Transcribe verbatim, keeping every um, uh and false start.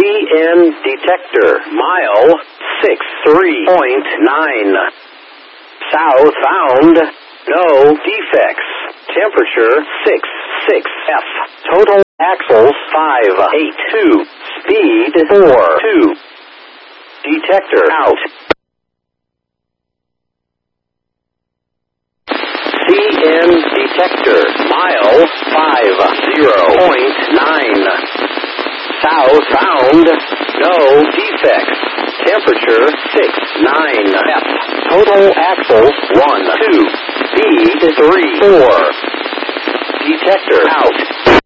N detector, mile six three point nine. Southbound, no defects. Temperature six six F. Total axles five eight two. Speed four two. Detector out. C N detector, mile five zero point nine. Southbound, no defects. Temperature six nine F. Total axles one two. Speed three four. Detector out.